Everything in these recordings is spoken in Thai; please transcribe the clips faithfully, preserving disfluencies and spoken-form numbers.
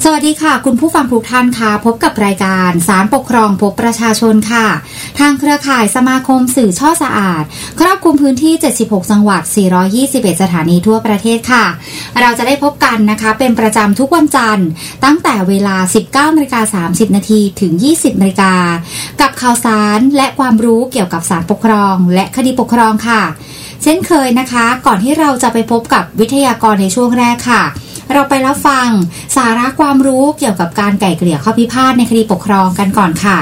สวัสดีค่ะคุณผู้ฟังทุกท่านค่ะพบกับรายการศาลปกครองพบประชาชนค่ะทางเครือข่ายสมาคมสื่อช่อสะอาดครอบคลุมพื้นที่เจ็ดสิบหกจังหวัดสี่ร้อยยี่สิบเอ็ดสถานีทั่วประเทศค่ะเราจะได้พบกันนะคะเป็นประจำทุกวันจันทร์ตั้งแต่เวลา สิบเก้านาฬิกาสามสิบนาทีถึง ยี่สิบนาฬิกากับข่าวสารและความรู้เกี่ยวกับศาลปกครองและคดีปกครองค่ะเช่นเคยนะคะก่อนที่เราจะไปพบกับวิทยากรในช่วงแรกค่ะเราไปรับฟังสาระความรู้เกี่ยวกับการไกล่เกลี่ยข้อพิพาทในคดีปกครองกันก่อนค่ะ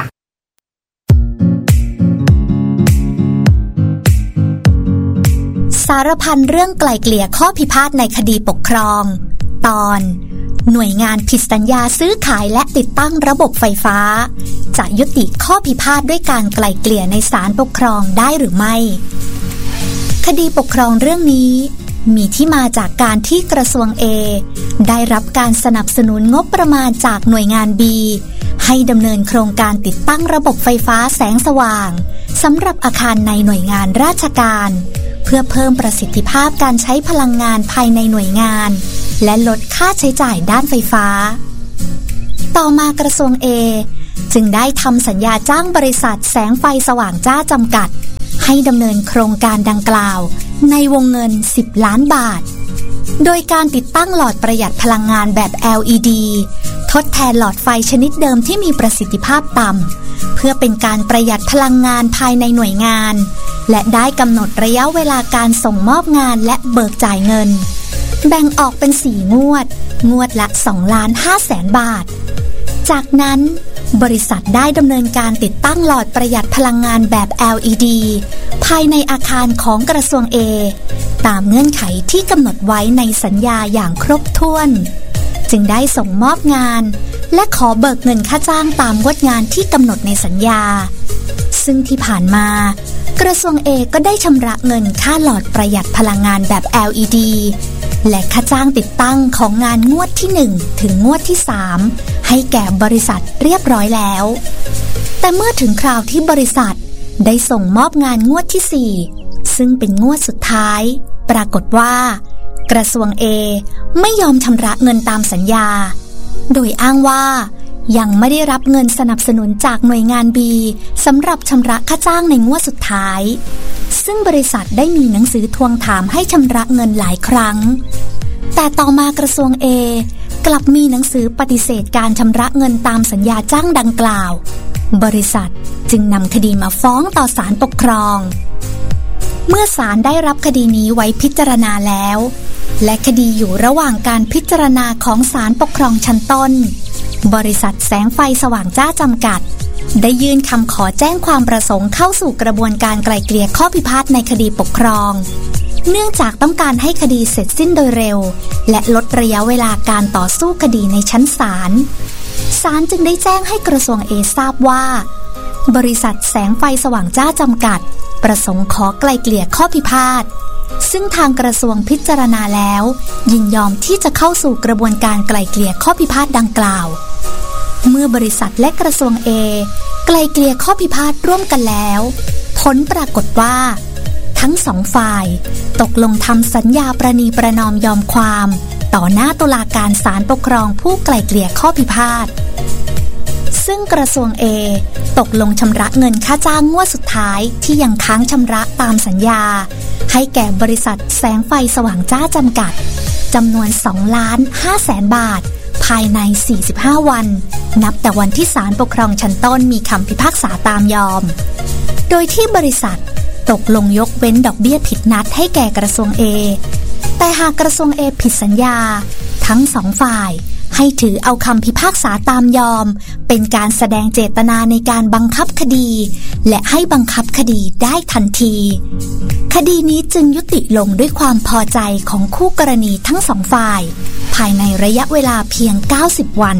สารพันเรื่องไกล่เกลี่ยข้อพิพาทในคดีปกครองตอนหน่วยงานผิดสัญญาซื้อขายและติดตั้งระบบไฟฟ้าจะยุติข้อพิพาทด้วยการไกล่เกลี่ยในศาลปกครองได้หรือไม่คดีปกครองเรื่องนี้มีที่มาจากการที่กระทรวง A ได้รับการสนับสนุนงบประมาณจากหน่วยงาน B ให้ดำเนินโครงการติดตั้งระบบไฟฟ้าแสงสว่างสำหรับอาคารในหน่วยงานราชการเพื่อเพิ่มประสิทธิภาพการใช้พลังงานภายในหน่วยงานและลดค่าใช้จ่ายด้านไฟฟ้าต่อมากระทรวง A จึงได้ทำสัญญาจ้างบริษัทแสงไฟสว่างจ้าจำกัดให้ดำเนินโครงการดังกล่าวในวงเงินสิบล้านบาทโดยการติดตั้งหลอดประหยัดพลังงานแบบ แอล อี ดี ทดแทนหลอดไฟชนิดเดิมที่มีประสิทธิภาพต่ำเพื่อเป็นการประหยัดพลังงานภายในหน่วยงานและได้กำหนดระยะเวลาการส่งมอบงานและเบิกจ่ายเงินแบ่งออกเป็นสี่งวดงวดละ สองล้านห้าแสนบาทจากนั้นบริษัทได้ดำเนินการติดตั้งหลอดประหยัดพลังงานแบบ แอล อี ดี ภายในอาคารของกระทรวง A ตามเงื่อนไขที่กำหนดไว้ในสัญญาอย่างครบถ้วนจึงได้ส่งมอบงานและขอเบิกเงินค่าจ้างตามงวดงานที่กำหนดในสัญญาซึ่งที่ผ่านมากระทรวง A ก็ได้ชำระเงินค่าหลอดประหยัดพลังงานแบบ แอล อี ดี และค่าจ้างติดตั้งของงานงวดที่หนึ่งถึงงวดที่สามให้แก่บริษัทเรียบร้อยแล้วแต่เมื่อถึงคราวที่บริษัทได้ส่งมอบงานงวดที่สี่ซึ่งเป็นงวดสุดท้ายปรากฏว่ากระทรวง A ไม่ยอมชำระเงินตามสัญญาโดยอ้างว่ายังไม่ได้รับเงินสนับสนุนจากหน่วยงาน B สำหรับชำระค่าจ้างในงวดสุดท้ายซึ่งบริษัทได้มีหนังสือทวงถามให้ชำระเงินหลายครั้งแต่ต่อมากระทรวง A กลับมีหนังสือปฏิเสธการชำระเงินตามสัญญาจ้างดังกล่าวบริษัทจึงนำคดีมาฟ้องต่อศาลปกครองเมื่อศาลได้รับคดีนี้ไว้พิจารณาแล้วและคดีอยู่ระหว่างการพิจารณาของศาลปกครองชั้นต้นบริษัทแสงไฟสว่างจ้าจำกัดได้ยื่นคำขอแจ้งความประสงค์เข้าสู่กระบวนการไกล่เกลี่ยข้อพิพาทในคดีปกครองเนื่องจากต้องการให้คดีเสร็จสิ้นโดยเร็วและลดระยะเวลาการต่อสู้คดีในชั้นศาลศาลจึงได้แจ้งให้กระทรวง A ทราบว่าบริษัทแสงไฟสว่างจ้าจำกัดประสงค์ขอไกล่เกลี่ยข้อพิพาทซึ่งทางกระทรวงพิจารณาแล้วยินยอมที่จะเข้าสู่กระบวนการไกล่เกลี่ยข้อพิพาทดังกล่าวเมื่อบริษัทและกระทรวง A ไกล่เกลี่ยข้อพิพาทร่วมกันแล้วผลปรากฏว่าทั้งสองฝ่ายตกลงทำสัญญาประนีประนอมยอมความต่อหน้าตุลาการศาลปกครองผู้ไกล่เกลี่ยข้อพิพาทซึ่งกระทรวง A ตกลงชำระเงินค่าจ้างงวดสุดท้ายที่ยังค้างชำระตามสัญญาให้แก่บริษัทแสงไฟสว่างจ้าจำกัดจำนวน สองล้านห้าแสนบาทภายในสี่สิบห้าวันนับแต่วันที่ศาลปกครองชั้นต้นมีคำพิพากษาตามยอมโดยที่บริษัทตกลงยกเว้นดอกเบี้ยผิดนัดให้แก่กระทรวง A แต่หากกระทรวง A ผิดสัญญาทั้งสองฝ่ายให้ถือเอาคำพิพากษาตามยอมเป็นการแสดงเจตนาในการบังคับคดีและให้บังคับคดีได้ทันทีคดีนี้จึงยุติลงด้วยความพอใจของคู่กรณีทั้งสองฝ่ายภายในระยะเวลาเพียงเก้าสิบวัน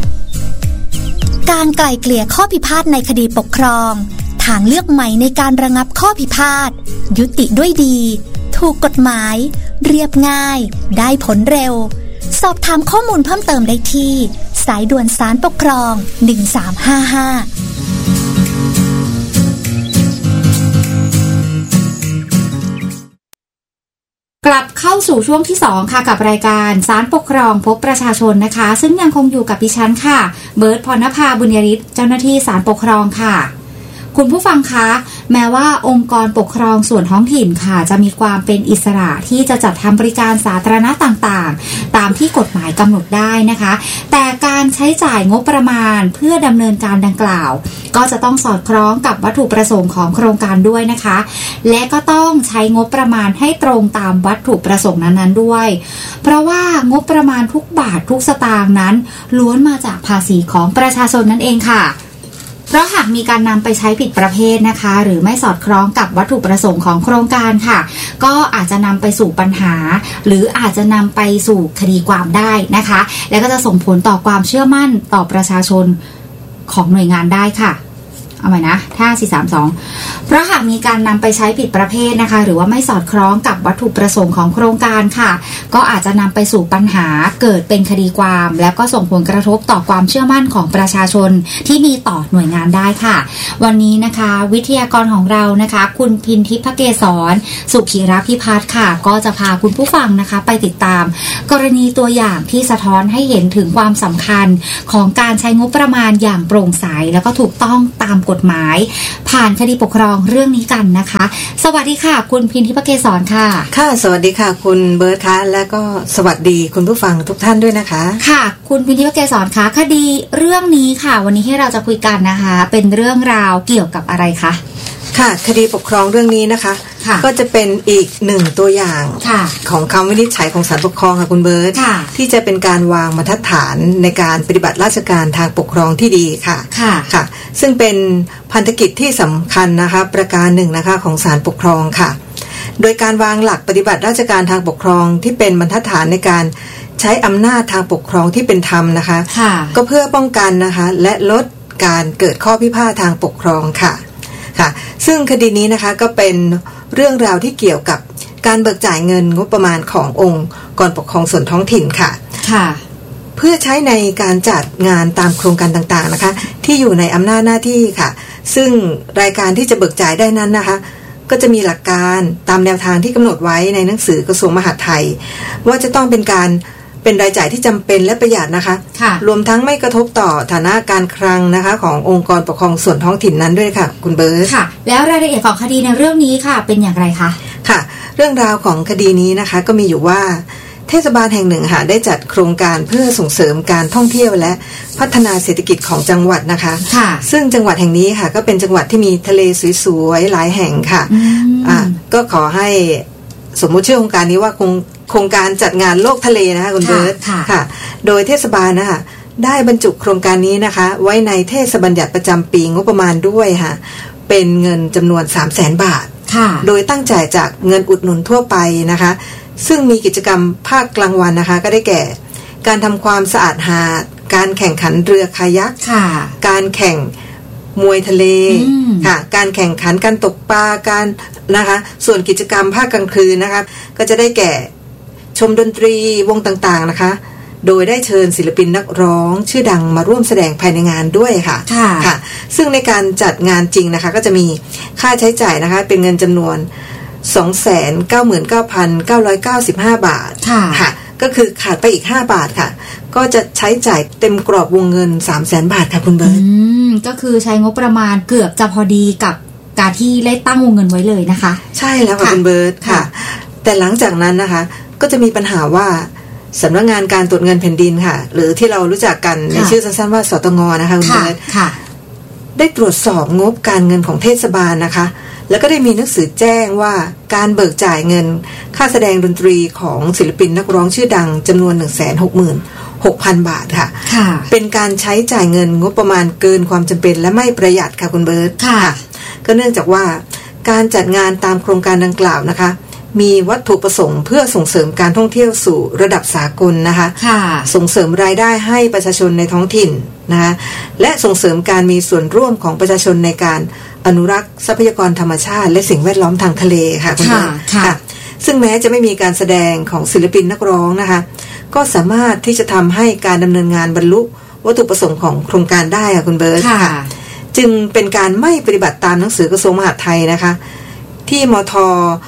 การไกล่เกลี่ยข้อพิพาทในคดีปกครองทางเลือกใหม่ในการระงับข้อพิพาทยุติด้วยดีถูกกฎหมายเรียบง่ายได้ผลเร็วสอบถามข้อมูลเพิ่มเติมได้ที่สายด่วนศาลปกครองหนึ่งสามห้าห้ากลับเข้าสู่ช่วงที่สองค่ะกับรายการศาลปกครองพบประชาชนนะคะซึ่งยังคงอยู่กับดิฉันค่ะเบิร์ต พรณภาบุญยริศเจ้าหน้าที่ศาลปกครองค่ะคุณผู้ฟังคะแม้ว่าองค์กรปกครองส่วนท้องถิ่นค่ะจะมีความเป็นอิสระที่จะจัดทำบริการสาธารณะต่างๆตามที่กฎหมายกำหนดได้นะคะแต่การใช้จ่ายงบประมาณเพื่อดำเนินการดังกล่าวก็จะต้องสอดคล้องกับวัตถุประสงค์ของโครงการด้วยนะคะและก็ต้องใช้งบประมาณให้ตรงตามวัตถุประสงค์นั้นๆด้วยเพราะว่างบประมาณทุกบาททุกสตางค์นั้นล้วนมาจากภาษีของประชาชนนั่นเองค่ะเพราะหากมีการนำไปใช้ผิดประเภทนะคะหรือไม่สอดคล้องกับวัตถุประสงค์ของโครงการค่ะก็อาจจะนำไปสู่ปัญหาหรืออาจจะนำไปสู่คดีความได้นะคะแล้วก็จะส่งผลต่อความเชื่อมั่นต่อประชาชนของหน่วยงานได้ค่ะเอาใหม่นะท่าสี่ สาม สองเพราะหากมีการนำไปใช้ผิดประเภทนะคะหรือว่าไม่สอดคล้องกับวัตถุประสงค์ของโครงการค่ะก็อาจจะนำไปสู่ปัญหาเกิดเป็นคดีความแล้วก็ส่งผลกระทบต่อความเชื่อมั่นของประชาชนที่มีต่อหน่วยงานได้ค่ะวันนี้นะคะวิทยากรของเรานะคะคุณพินทิพย์ เกษรสุขีรพิพัฒน์ค่ะก็จะพาคุณผู้ฟังนะคะไปติดตามกรณีตัวอย่างที่สะท้อนให้เห็นถึงความสำคัญของการใช้งบประมาณอย่างโปร่งใสแล้วก็ถูกต้องตามกฎหมายผ่านคดีปกครองเรื่องนี้กันนะคะสวัสดีค่ะคุณพินทิพย์ เกษรค่ะค่ะสวัสดีค่ะคุณเบิร์ตค่ะและก็สวัสดีคุณผู้ฟังทุกท่านด้วยนะคะค่ะคุณพินทิพย์ เกษรคะคดีเรื่องนี้ค่ะวันนี้ให้เราจะคุยกันนะคะเป็นเรื่องราวเกี่ยวกับอะไรคะค่ะคดีปกครองเรื่องนี้นะคะก็จะเป็นอีกหนึ่งตัวอย่างของคำวินิจฉัยของศาลปกครองค่ะคุณเบิร์ตที่จะเป็นการวางบรรทัดฐานในการปฏิบัติราชการทางปกครองที่ดีค่ะค่ะซึ่งเป็นพันธกิจที่สำคัญนะคะประการหนึ่งนะคะของศาลปกครองค่ะโดยการวางหลักปฏิบัติราชการทางปกครองที่เป็นบรรทัดฐานในการใช้อำนาจทางปกครองที่เป็นธรรมนะคะก็เพื่อป้องกันนะคะและลดการเกิดข้อพิพาททางปกครองค่ะค่ะซึ่งคดีนี้นะคะก็เป็นเรื่องราวที่เกี่ยวกับการเบิกจ่ายเงินงบประมาณขององค์กรปกครองส่วนท้องถิ่นค่ะค่ะเพื่อใช้ในการจัดงานตามโครงการต่างๆนะคะที่อยู่ในอำนาจหน้าที่ค่ะซึ่งรายการที่จะเบิกจ่ายได้นั้นนะคะก็จะมีหลักการตามแนวทางที่กำหนดไว้ในหนังสือกระทรวงมหาดไทยว่าจะต้องเป็นการเป็นรายจ่ายที่จำเป็นและประหยัดนะคะรวมทั้งไม่กระทบต่อฐานะการคลังนะคะขององค์กรปกครองส่วนท้องถิ่นนั้นด้วยค่ะคุณเบิร์ตค่ะแล้วรายละเอียดของคดีในเรื่องนี้ค่ะเป็นอย่างไรคะค่ะเรื่องราวของคดีนี้นะคะก็มีอยู่ว่าเทศบาลแห่งหนึ่งค่ะได้จัดโครงการเพื่อส่งเสริมการท่องเที่ยวและพัฒนาเศรษฐกิจของจังหวัดนะคะค่ะซึ่งจังหวัดแห่งนี้ค่ะก็เป็นจังหวัดที่มีทะเลสวยๆหลายแห่งค่ะอ่าก็ขอให้สมมุติชื่อโครงการนี้ว่าคงโครงการจัดงานโลกทะเลนะคะคุณเบิร์ตค่ะโดยเทศบาลนะคะได้บรรจุโครงการนี้นะคะไว้ในเทศบัญญัติประจำปีงบประมาณด้วยค่ะเป็นเงินจำนวน สามแสน บาทโดยตั้งจ่ายจากเงินอุดหนุนทั่วไปนะคะซึ่งมีกิจกรรมภาคกลางวันนะคะก็ได้แก่การทำความสะอาดหาดการแข่งขันเรือคายักการแข่งมวยทะเลค่ะการแข่งขันการตกปลาการนะคะส่วนกิจกรรมภาคกลางคืนนะคะก็จะได้แก่ชมดนตรีวงต่างๆนะคะโดยได้เชิญศิลปินนักร้องชื่อดังมาร่วมแสดงภายในงานด้วยค่ะค่ะซึ่งในการจัดงานจริงนะคะก็จะมีค่าใช้จ่ายนะคะเป็นเงินจำนวน สองแสนเก้าหมื่นเก้าพันเก้าร้อยเก้าสิบห้า บาทค่ะก็คือขาดไปอีกห้าบาทค่ะก็จะใช้จ่ายเต็มกรอบวงเงิน สามแสน บาทค่ะคุณเบิร์ตอืมก็คือใช้งบประมาณเกือบจะพอดีกับการที่ได้ตั้งวงเงินไว้เลยนะคะใช่แล้วค่ะคุณเบิร์ตค่ะแต่หลังจากนั้นนะคะก็จะมีปัญหาว่าสำนักงานการตรวจเงินแผ่นดินค่ะหรือที่เรารู้จักกันในชื่อสั้นๆว่าสตง.นะคะคุณเบิร์ตได้ตรวจสอบงบการเงินของเทศบาลนะคะแล้วก็ได้มีหนังสือแจ้งว่าการเบิกจ่ายเงินค่าแสดงดนตรีของศิลปินนักร้องชื่อดังจำนวน หนึ่งแสนหกหมื่นหกพัน บาทค่ะเป็นการใช้จ่ายเงินงบประมาณเกินความจำเป็นและไม่ประหยัดค่ะคุณเบิร์ตค่ะก็เนื่องจากว่าการจัดงานตามโครงการดังกล่าวนะคะมีวัตถุประสงค์เพื่อส่งเสริมการท่องเที่ยวสู่ระดับสากลนะคะส่งเสริมรายได้ให้ประชาชนในท้องถิ่นนะคะและส่งเสริมการมีส่วนร่วมของประชาชนในการอนุรักษ์ทรัพยากรธรรมชาติและสิ่งแวดล้อมทางทะเลค่ะคุณผู้ชมค่ะซึ่งแม้จะไม่มีการแสดงของศิลปินนักร้องนะคะก็สามารถที่จะทำให้การดำเนินงานบรรลุวัตถุประสงค์ของโครงการได้ค่ะคุณเบิร์ตค่ะจึงเป็นการไม่ปฏิบัติตามหนังสือกระทรวงมหาดไทยนะคะที่มท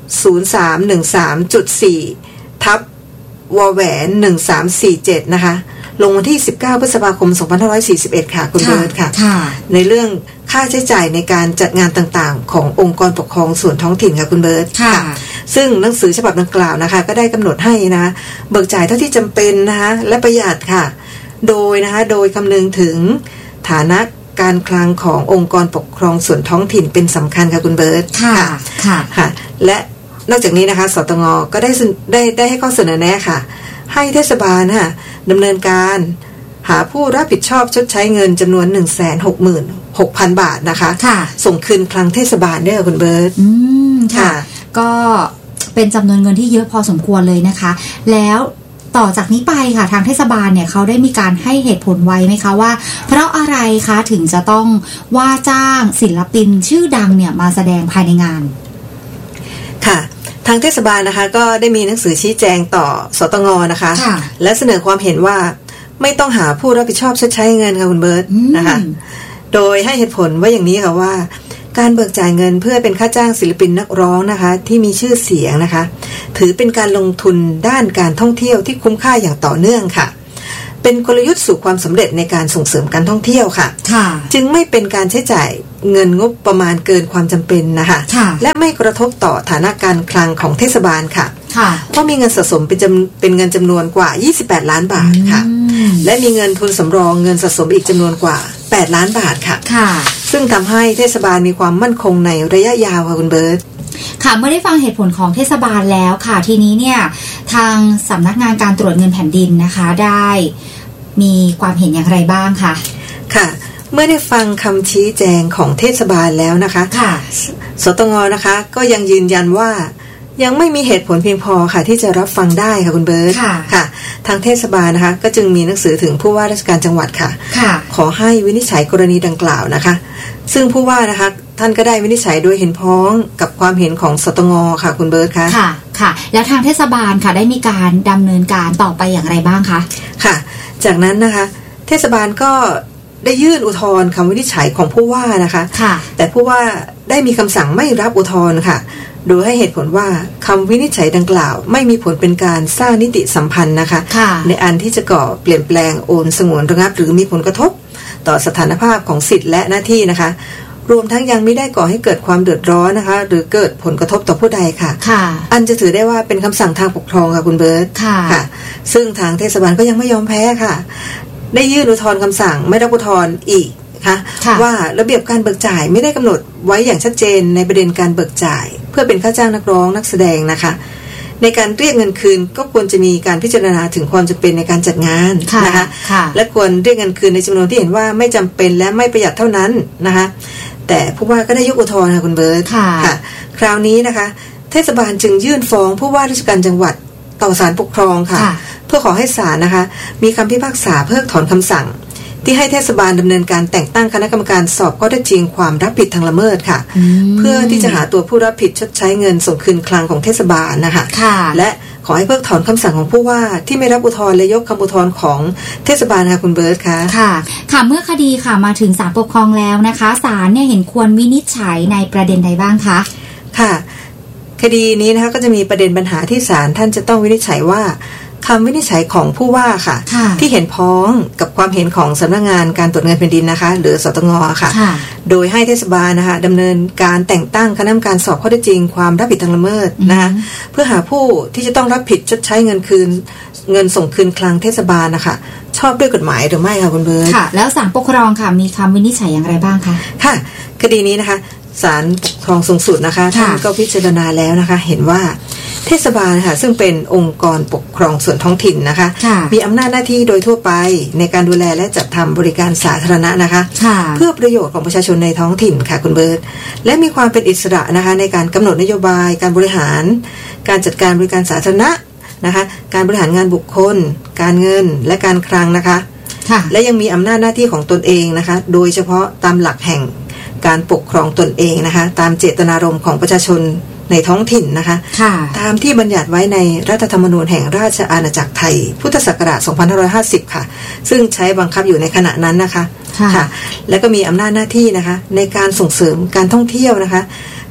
ศูนย์สามหนึ่งสามจุดสี่ ทับวแหวนหนึ่งสามสี่เจ็ดนะคะลงวันที่สิบเก้าพฤษภาคมสองพันห้าร้อยสี่สิบเอ็ดค่ะคุณเบิร์ตค่ะในเรื่องค่าใช้จ่ายในการจัดงานต่างๆขององค์กรปกครองส่วนท้องถิ่นค่ะคุณเบิร์ตค่ะซึ่งหนังสือฉบับดังกล่าวนะคะก็ได้กำหนดให้นะเบิกจ่ายเท่าที่จำเป็นนะคะและประหยัดค่ะโดยนะคะโดยคำนึงถึงฐานะการคลังขององค์กรปกครองส่วนท้องถิ่นเป็นสำคัญค่ะคุณเบิร์ตค่ะค่ะค่ะและนอกจากนี้นะคะสตง.ก็ได้ได้ได้ให้ข้อเสนอแนะค่ะให้เทศบาลค่ะดำเนินการหาผู้รับผิดชอบชดใช้เงินจำนวน หนึ่งแสนหกหมื่นหกพัน บาทนะคะส่งคืนคลังเทศบาลด้วยคุณเบิร์ตอืมค่ะก็เป็นจำนวนเงินที่เยอะพอสมควรเลยนะคะแล้วต่อจากนี้ไปค่ะทางเทศบาลเนี่ยเขาได้มีการให้เหตุผลไว้ไหมคะว่าเพราะอะไรคะถึงจะต้องว่าจ้างศิลปินชื่อดังเนี่ยมาแสดงภายในงานค่ะทางเทศบาลนะคะก็ได้มีหนังสือชี้แจงต่อสตง.นะคะและเสนอความเห็นว่าไม่ต้องหาผู้รับผิดชอบชดใช้เงินค่ะคุณเบิร์ตนะคะโดยให้เหตุผลว่าอย่างนี้ค่ะว่าการเบิกจ่ายเงินเพื่อเป็นค่าจ้างศิลปินนักร้องนะคะที่มีชื่อเสียงนะคะถือเป็นการลงทุนด้านการท่องเที่ยวที่คุ้มค่าอย่างต่อเนื่องค่ะเป็นกลยุทธ์สู่ความสำเร็จในการส่งเสริมการท่องเที่ยวค่ะจึงไม่เป็นการใช้จ่ายเงินงบประมาณเกินความจำเป็นนะคะและไม่กระทบต่อฐานะการคลังของเทศบาลค่ะเพราะมีเงินสะสมเป็นจำเป็นเงินจำนวนกว่ายี่สิบแปดล้านบาทค่ะและมีเงินทุนสำรองเงินสะสมอีกจำนวนกว่าแปดล้านบาทค่ะซึ่งทำให้เทศบาลมีความมั่นคงในระยะยาวค่ะคุณเบิร์ตค่ะเมื่อได้ฟังเหตุผลของเทศบาลแล้วค่ะทีนี้เนี่ยทางสำนักงานการตรวจเงินแผ่นดินนะคะได้มีความเห็นอย่างไรบ้างคะค่ะเมื่อได้ฟังคำชี้แจงของเทศบาลแล้วนะคะค่ะสตง.นะคะก็ยังยืนยันว่ายังไม่มีเหตุผลเพียงพอค่ะที่จะรับฟังได้ค่ะคุณเบิร์ตค่ะค่ะทางเทศบาลนะคะก็จึงมีหนังสือถึงผู้ว่าราชการจังหวัดค่ะค่ะขอให้วินิจฉัยกรณีดังกล่าวนะคะซึ่งผู้ว่านะคะท่านก็ได้วินิจฉัยโดยเห็นพ้องกับความเห็นของสตง.ค่ะคุณเบิร์ตค่ะค่ะค่ะแล้วทางเทศบาลค่ะได้มีการดำเนินการต่อไปอย่างไรบ้างคะค่ะจากนั้นนะคะเทศบาลก็ได้ยื่นอุทธรณ์คำวินิจฉัยของผู้ว่านะคะค่ะแต่ผู้ว่าได้มีคำสั่งไม่รับอุทธรณ์ค่ะโดยให้เหตุผลว่าคำวินิจฉัยดังกล่าวไม่มีผลเป็นการสร้างนิติสัมพันธ์นะคะในอันที่จะก่อเปลี่ยนแปลงโอนสงวนระงับหรือมีผลกระทบต่อสถานภาพของสิทธิและหน้าที่นะคะรวมทั้งยังไม่ได้ก่อให้เกิดความเดือดร้อนนะคะหรือเกิดผลกระทบต่อผู้ใดค่ะอันจะถือได้ว่าเป็นคำสั่งทางปกครองค่ะคุณเบิร์ตค่ะซึ่งทางเทศบาลก็ยังไม่ยอมแพ้ค่ะได้ยื่นอุทธรณ์คำสั่งไม่รับอุทธรณ์อีกค่ะว่าระเบียบการเบิกจ่ายไม่ได้กำหนดไว้อย่างชัดเจนในประเด็นการเบิกจ่ายเพื่อเป็นค่าจ้างนักร้องนักแสดงนะคะในการเรียกเงินคืนก็ควรจะมีการพิจารณาถึงความจำเป็นในการจัดงานนะคะและควรเรียกเงินคืนในจำนวนที่เห็นว่าไม่จำเป็นและไม่ประหยัดเท่านั้นนะคะแต่ผู้ว่าก็ได้ยกอุทธรณ์ค่ะคุณเบิร์ตค่ะคราวนี้นะคะเทศบาลจึงยื่นฟ้องผู้ว่าราชการจังหวัดต่อศาลปกครองค่ะเพื่อขอให้ศาลนะคะมีคำพิพากษาเพิกถอนคำสั่งที่ให้เทศบาลดำเนินการแต่งตั้งคณะกรรมการสอบข้อเท็จจริงความรับผิดทางละเมิดค่ะเพื่อที่จะหาตัวผู้รับผิดชดใช้เงินส่งคืนคลังของเทศบาลนะคะและขอให้เพิกถอนคำสั่งของผู้ว่าที่ไม่รับอุทธรณ์และยกคำอุทธรณ์ของเทศบาลค่ะคุณเบิร์ตค่ะค่ะค่ะเมื่อคดีค่ะมาถึงศาลปกครองแล้วนะคะศาลเนี่ยเห็นควรวินิจฉัยในประเด็นใดบ้างคะค่ะคดีนี้นะคะก็จะมีประเด็นปัญหาที่ศาลท่านจะต้องวินิจฉัยว่าคำวินิจฉัยของผู้ว่าค่ะที่เห็นพ้องกับความเห็นของสำนักงานการตรวจเงินแผ่นดินนะคะหรือสตง.ค่ะโดยให้เทศบาลนะคะดำเนินการแต่งตั้งคณะกรรมการสอบข้อเท็จจริงความรับผิดทางละเมิดนะคะเพื่อหาผู้ที่จะต้องรับผิดชดใช้เงินคืนเงินส่งคืนคลังเทศบาลนะคะชอบด้วยกฎหมายหรือไม่ค่ะคุณเบิร์ตค่ะแล้วศาลปกครองค่ะมีคำวินิจฉัยอย่างไรบ้างคะค่ะคดีนี้นะคะศาลปกครองสูงสุดนะคะท่านก็พิจารณาแล้วนะคะเห็นว่าเทศบาลค่ะซึ่งเป็นองค์กรปกครองส่วนท้องถิ่นนะคะมีอำนาจหน้าที่โดยทั่วไปในการดูแลและจัดทำบริการสาธารณะนะคะเพื่อประโยชน์ของประชาชนในท้องถิ่นค่ะคุณเบิร์ตและมีความเป็นอิสระนะคะในการกำหนดนโยบายการบริหารการจัดการบริการสาธารณะนะคะการบริหารงานบุคคลการเงินและการคลังนะคะและยังมีอำนาจหน้าที่ของตนเองนะคะโดยเฉพาะตามหลักแห่งการปกครองตนเองนะคะตามเจตนารมณ์ของประชาชนในท้องถิ่นนะคะตามที่บัญญัติไว้ในรัฐธรรมนูญแห่งราชอาณาจักรไทยพุทธศักราชสองพันห้าร้อยห้าสิบค่ะซึ่งใช้บังคับอยู่ในขณะนั้นนะคะค่ะและก็มีอำนาจหน้าที่นะคะในการส่งเสริมการท่องเที่ยวนะคะ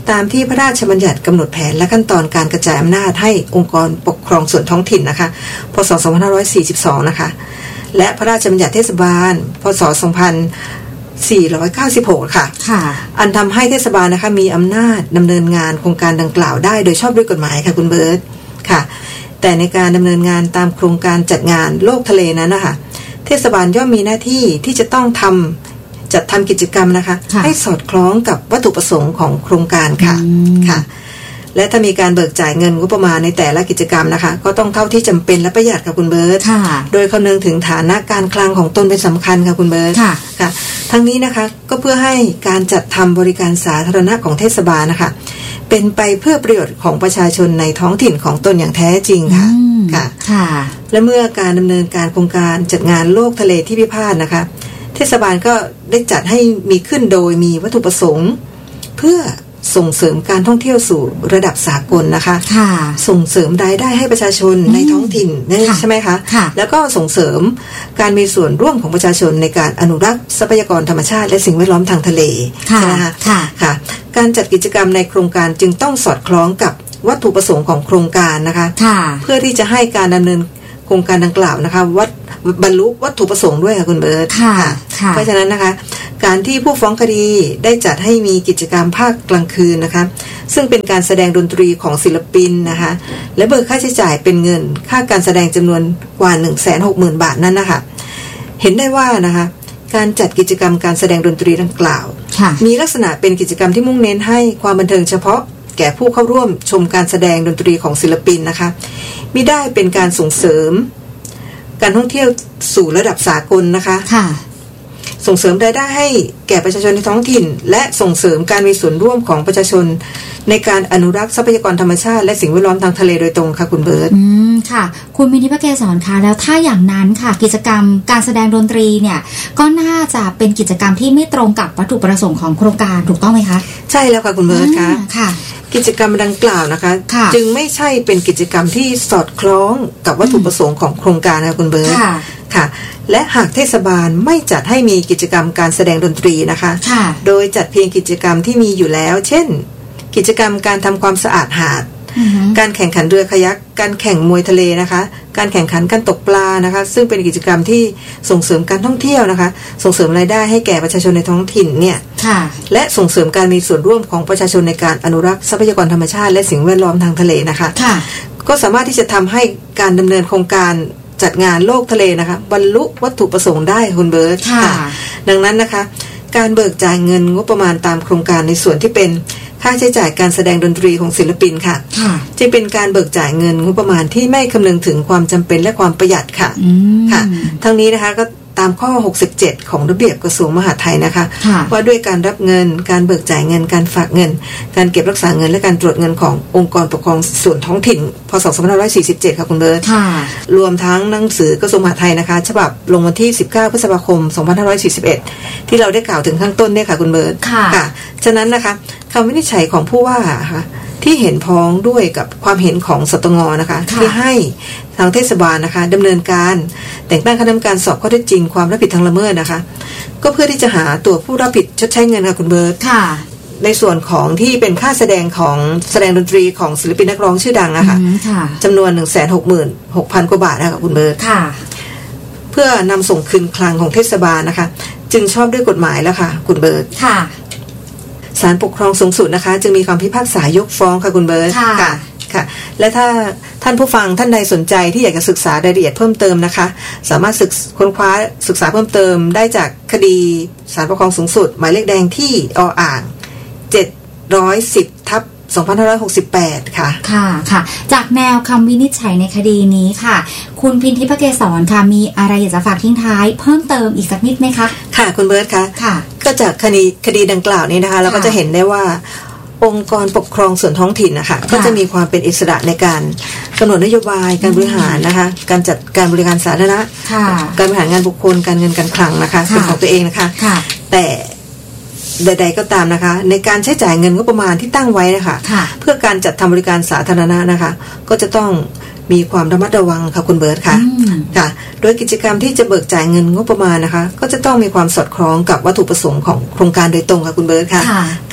ตามที่พระราชบัญญัติกำหนดแผนและขั้นตอนการกระจายอำนาจให้องค์กรปกครองส่วนท้องถิ่นนะคะพ.ศ. สองพันห้าร้อยสี่สิบสองนะคะและพระราชบัญญัติเทศบาลพ.ศ. สองพันสี่ร้อยเก้าสิบหกค่ะอันทำให้เทศบาลนะคะมีอำนาจดำเนินงานโครงการดังกล่าวได้โดยชอบด้วยกฎหมายค่ะคุณเบิร์ตค่ะแต่ในการดำเนินงานตามโครงการจัดงานโลกทะเลนั้นนะคะเทศบาลย่อมมีหน้าที่ที่จะต้องทำจัดทำกิจกรรมนะคะให้สอดคล้องกับวัตถุประสงค์ของโครงการค่ะค่ะและถ้ามีการเบิกจ่ายเงินงบประมาณในแต่ละกิจกรรมนะคะก็ต้องเท่าที่จำเป็นและประหยัดค่ะคุณเบิร์ตโดยคำนึงถึงฐานะการคลังของตนเป็นสำคัญค่ะคุณเบิร์ตค่ะทั้งนี้นะคะก็เพื่อให้การจัดทำบริการสาธารณะของเทศบาลนะคะเป็นไปเพื่อประโยชน์ของประชาชนในท้องถิ่นของตนอย่างแท้จริงค่ะค่ะและเมื่อการดำเนินการโครงการจัดงานโลกทะเลที่พิพาทนะคะเทศบาลก็ได้จัดให้มีขึ้นโดยมีวัตถุประสงค์เพื่อส่งเสริมการท่องเที่ยวสู่ระดับสากลนะคะส่งเสริมรายได้ให้ประชาชนในท้องถิ่นใช่ไหมคะแล้วก็ส่งเสริมการมีส่วนร่วมของประชาชนในการอนุรักษ์ทรัพยากรธรรมชาติและสิ่งแวดล้อมทางทะเลใช่ไหมคะค่ะการจัดกิจกรรมในโครงการจึงต้องสอดคล้องกับวัตถุประสงค์ของโครงการนะคะเพื่อที่จะให้การดำเนินโครงการดังกล่าวนะคะวัดบรรลุวัตถุประสงค์ด้วยค่ะคุณเบิร์ตเพราะฉะนั้นนะคะการที่ผู้ฟ้องคดีได้จัดให้มีกิจกรรมภาคกลางคืนนะคะซึ่งเป็นการแสดงดนตรีของศิลปินนะคะและเบิกค่าใช้จ่ายเป็นเงินค่าการแสดงจำนวนกว่า หนึ่งแสนหกหมื่น บาทนั้นนะคะเห็นได้ว่านะคะการจัดกิจกรรมการแสดงดนตรีดังกล่าวมีลักษณะเป็นกิจกรรมที่มุ่งเน้นให้ความบันเทิงเฉพาะแก่ผู้เข้าร่วมชมการแสดงดนตรีของศิลปินนะคะมิได้เป็นการส่งเสริมการท่องเที่ยวสู่ระดับสากลนะคะส่งเสริมรายได้ให้แก่ประชาชนในท้องถิ่นและส่งเสริมการมีส่วนร่วมของประชาชนในการอนุรักษ์ทรัพยากรธรรมชาติและสิ่งแวดล้อมทางทะเลโดยตรงค่ะคุณเบิร์ตอืมค่ะคุณมินิพเกษรคะแล้วถ้าอย่างนั้นค่ะกิจกรรมการแสดงดนตรีเนี่ยก็น่าจะเป็นกิจกรรมที่ไม่ตรงกับวัตถุประสงค์ของโครงการถูกต้องไหมคะใช่แล้วค่ะคุณเบิร์ตค่ะค่ะกิจกรรมดังกล่าวนะคะจึงไม่ใช่เป็นกิจกรรมที่สอดคล้องกับวัตถุประสงค์ของโครงการนะคุณเบิร์ตค่ะและหากเทศบาลไม่จัดให้มีกิจกรรมการแสดงดนตรีนะคะโดยจัดเพียงกิจกรรมที่มีอยู่แล้วเช่นกิจกรรมการทำความสะอาดหาดการแข่งขันเรือคายักการแข่งมวยทะเลนะคะการแข่งขันการตกปลานะคะซึ่งเป็นกิจกรรมที่ส่งเสริมการท่องเที่ยวนะคะส่งเสริมรายได้ให้แก่ประชาชนในท้องถิ่นเนี่ยและส่งเสริมการมีส่วนร่วมของประชาชนในการอนุรักษ์ทรัพยากรธรรมชาติและสิ่งแวดล้อมทางทะเลนะคะก็สามารถที่จะทำให้การดำเนินโครงการจัดงานโลกทะเลนะคะบรรลุวัตถุประสงค์ได้คุณเบิร์ตดังนั้นนะคะการเบิกจ่ายเงินงบประมาณตามโครงการในส่วนที่เป็นค่าใช้จ่ายการแสดงดนตรีของศิลปินค่ะจะเป็นการเบิกจ่ายเงินงบประมาณที่ไม่คำนึงถึงความจำเป็นและความประหยัดค่ะค่ะทั้งนี้นะคะก็ตามข้อหกสิบเจ็ดของระเบียบกระทรวงมหาดไทยนะคะว่าด้วยการรับเงินการเบิกจ่ายเงินการฝากเงินการเก็บรักษาเงินและการตรวจเงินขององค์กรปกครองส่วนท้องถิ่นพ.ศ. สองพันห้าร้อยสี่สิบเจ็ดค่ะคุณเบิร์ตรวมทั้งหนังสือกระทรวงมหาดไทยนะคะฉบับลงวันที่สิบเก้าพฤษภาคมสองพันห้าร้อยสี่สิบเอ็ดที่เราได้กล่าวถึงข้างต้นเนี่ยค่ะคุณเบิร์ตค่ะฉะนั้นนะคะคำวินิจฉัยของผู้ว่าค่ะที่เห็นพ้องด้วยกับความเห็นของสตง.นะคะที่ให้ทางเทศบาลนะคะดำเนินการแต่งตั้งคณะกรรมการสอบข้อเท็จจริงความรับผิดทางละเมิดนะคะก็เพื่อที่จะหาตัวผู้รับผิดชดใช้เงินค่ะคุณเบิร์ตค่ะในส่วนของที่เป็นค่าแสดงของแสดงดนตรีของศิลปินนักร้องชื่อดังอะค่ะจำนวน หนึ่งแสนหกหมื่นหกพัน กว่าบาทนะคะคุณเบิร์ตค่ะเพื่อนำส่งคืนคลังของเทศบาลนะคะจึงชอบด้วยกฎหมายแล้วค่ะคุณเบิร์ตค่ะศาลปกครองสูงสุดนะคะจึงมีคำพิพากษายกฟ้องค่ะคุณเบิร์ตค่ะค่ะและถ้าท่านผู้ฟังท่านใดสนใจที่อยากจะศึกษารายละเอียดเพิ่มเติมนะคะสามารถศึกค้นคว้าศึกษาเพิ่มเติมได้จากคดีศาลปกครองสูงสุดหมายเลขแดงที่ออ่างเจ็ดร้อยสิบทับสองพันห้าร้อยหกสิบแปดค่ะค่ะค่ะจากแนวคำวินิจฉัยในคดีนี้ค่ะคุณพินทิพย์เกษรค่ะมีอะไรอยากจะฝากทิ้งท้ายเพิ่มเติมอีกสักนิดไหมคะค่ะคุณเบิร์ตคะค่ะก็จากคดีคดีดังกล่าวนี้นะคะเราก็จะเห็นได้ว่าองค์กรปกครองส่วนท้องถิ่นนะคะก็จะมีความเป็นอิสระในการกำหนดนโยบายการบริหารนะคะการจัดการบริการสาธารณะการบริหารงานบุคคลการเงินการคลังนะคะเป็นของตัวเองนะคะแต่ใดๆก็ตามนะคะในการใช้จ่ายเงินงบประมาณที่ตั้งไว้นะคะเพื่อการจัดทำบริการสาธารณะนะคะก็จะต้องมีความระมัดระวังค่ะคุณเบิร์ตค่ะค่ะโดยกิจกรรมที่จะเบิกจ่ายเงินงบประมาณนะคะก็จะต้องมีความสอดคล้องกับวัตถุประสงค์ของโครงการโดยตรงค่ะคุณเบิร์ตค่ะค่ะ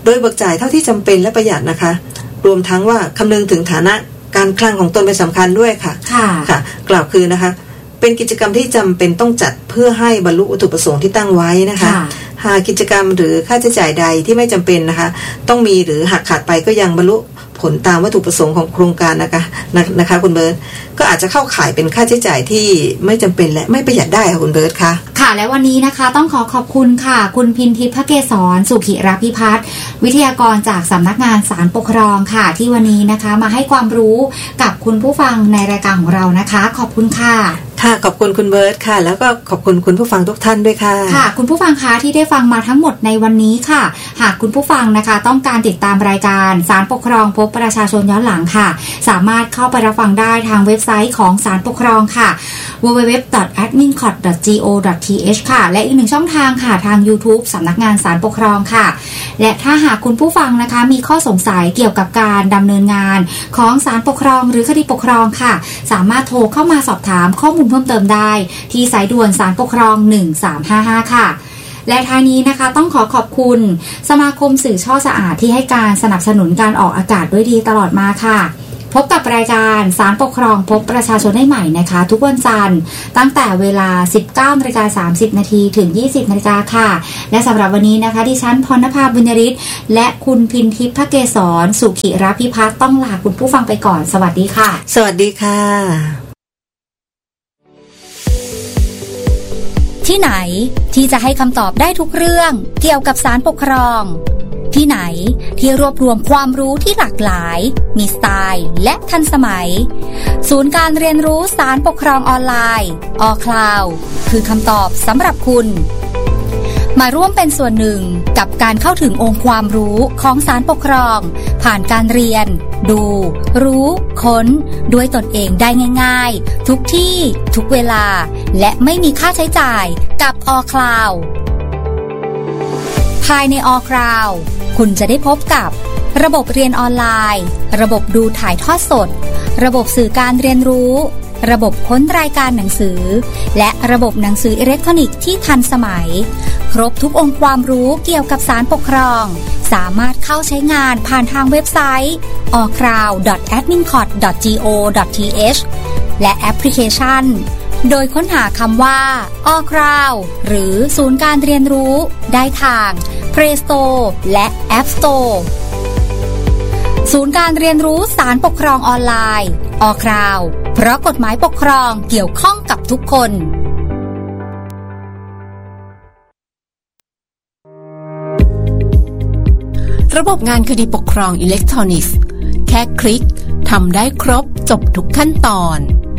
โดยเบิกจ่ายเท่าที่จำเป็นและประหยัดนะคะรวมทั้งว่าคำนึงถึงฐานะการคลังของตนเป็นสำคัญด้วยค่ะค่ะกล่าวคือนะคะเป็นกิจกรรมที่จำเป็นต้องจัดเพื่อให้บรรลุวัตถุประสงค์ที่ตั้งไว้นะคะหากกิจกรรมหรือค่าใช้จ่ายใดที่ไม่จำเป็นนะคะต้องมีหรือหักขาดไปก็ยังบรรลุผลตามวัตถุประสงค์ของโครงการนะคะนะคะคุณเบิร์ตก็อาจจะเข้าข่ายเป็นค่าใช้จ่ายที่ไม่จำเป็นและไม่ประหยัดได้ค่ะคุณเบิร์ตค่ะค่ะและวันนี้นะคะต้องขอขอบคุณค่ะคุณพินทิพย์ ภเกศร สุขิรพิพัฒน์วิทยากรจากสำนักงานศาลปกครองค่ะที่วันนี้นะคะมาให้ความรู้กับคุณผู้ฟังในรายการของเรานะคะขอบคุณค่ะค่ะขอบคุณคุณเบิร์ตค่ะแล้วก็ขอบคุณคุณผู้ฟังทุกท่านด้วยค่ะค่ะคุณผู้ฟังคะที่ได้ฟังมาทั้งหมดในวันนี้ค่ะหากคุณผู้ฟังนะคะต้องการติดตามรายการศาลปกครองพบประชาชนย้อนหลังค่ะสามารถเข้าไปรับฟังได้ทางเว็บไซต์ของศาลปกครองค่ะ ดับเบิลยู ดับเบิลยู ดับเบิลยู ดอท แอดมินคอร์ท ดอท จี โอ ดอท ที เอช ค่ะและอีกหนึ่งช่องทางค่ะทาง YouTube สำนักงานศาลปกครองค่ะและถ้าหากคุณผู้ฟังนะคะมีข้อสงสัยเกี่ยวกับการดำเนินงานของศาลปกครองหรือคดีปกครองค่ะสามารถโทรเข้ามาสอบถามข้อมูลเพิ่มเติมได้ที่สายด่วนศาลปกครองหนึ่งสามห้าห้าค่ะและท้ายนี้นะคะต้องขอขอบคุณสมาคมสื่อช่อสะอาดที่ให้การสนับสนุนการออกอากาศด้วยดีตลอดมาค่ะพบกับรายการศาลปกครองพบประชาชนได้ใหม่นะคะทุกวันจันทร์ตั้งแต่เวลา สิบเก้านาฬิกาสามสิบนาทีถึง ยี่สิบนาฬิกาค่ะและสำหรับวันนี้นะคะดิฉันพรณภาบุญยริศและคุณพินทิพย์ ภเกศร สุขิรพิพัฒน์ต้องลาคุณผู้ฟังไปก่อนสวัสดีค่ะสวัสดีค่ะที่ไหนที่จะให้คำตอบได้ทุกเรื่องเกี่ยวกับศาลปกครองที่ไหนที่รวบรวมความรู้ที่หลากหลายมีสไตล์และทันสมัยศูนย์การเรียนรู้ศาลปกครองออนไลน์ออคลาวคือคำตอบสำหรับคุณมาร่วมเป็นส่วนหนึ่งกับการเข้าถึงองค์ความรู้ของศาลปกครองผ่านการเรียนดูรู้ค้นด้วยตนเองได้ง่ายๆทุกที่ทุกเวลาและไม่มีค่าใช้จ่ายกับออคลาวภายในออคลาวคุณจะได้พบกับระบบเรียนออนไลน์ระบบดูถ่ายทอดสดระบบสื่อการเรียนรู้ระบบค้นรายการหนังสือและระบบหนังสืออิเล็กทรอนิกส์ที่ทันสมัยครบทุกองค์ความรู้เกี่ยวกับศาลปกครองสามารถเข้าใช้งานผ่านทางเว็บไซต์ ออคลาว ดอท แอดมินคอร์ท ดอท จี โอ ดอท ที เอช และแอปพลิเคชันโดยค้นหาคำว่า ออคลาว หรือศูนย์การเรียนรู้ได้ทาง Play Store และ App Store ศูนย์การเรียนรู้ศาลปกครองออนไลน์ออคลาวเพราะกฎหมายปกครองเกี่ยวข้องกับทุกคนระบบงานคดีปกครองอิเล็กทรอนิกส์แค่คลิกทำได้ครบจบทุกขั้นตอน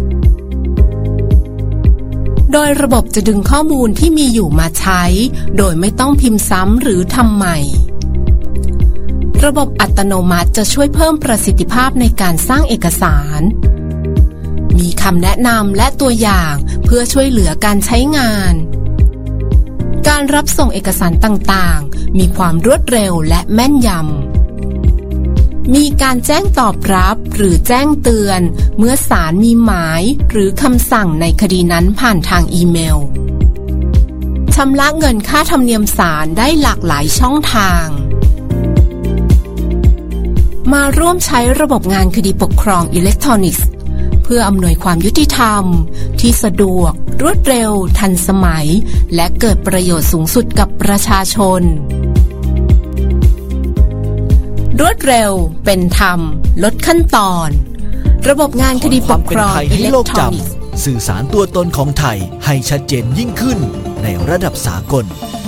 โดยระบบจะดึงข้อมูลที่มีอยู่มาใช้โดยไม่ต้องพิมพ์ซ้ำหรือทำใหม่ระบบอัตโนมัติจะช่วยเพิ่มประสิทธิภาพในการสร้างเอกสารมีคำแนะนำและตัวอย่างเพื่อช่วยเหลือการใช้งานการรับส่งเอกสารต่างๆมีความรวดเร็วและแม่นยำมีการแจ้งตอบรับหรือแจ้งเตือนเมื่อศาลมีหมายหรือคำสั่งในคดีนั้นผ่านทางอีเมลชำระเงินค่าธรรมเนียมศาลได้หลากหลายช่องทางมาร่วมใช้ระบบงานคดีปกครองอิเล็กทรอนิกส์เพื่ออำนวยความยุติธรรมที่สะดวกรวดเร็วทันสมัยและเกิดประโยชน์สูงสุดกับประชาชนรวดเร็วเป็นธรรมลดขั้นตอนระบบงานคดีปกครองอิเล็กทรอนิกส์สื่อสารตัวตนของไทยให้ชัดเจนยิ่งขึ้นในระดับสากล